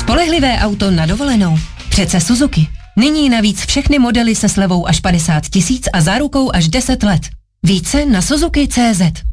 Spolehlivé auto na dovolenou? Přece Suzuki. Nyní navíc všechny modely se slevou až 50 000 a zárukou až 10 let. Více na Suzuki.cz.